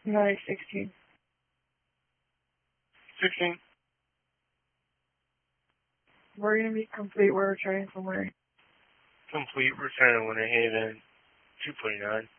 16. 16. We're going to be complete. We're returning from where? Complete. Return to Winter Haven. 249.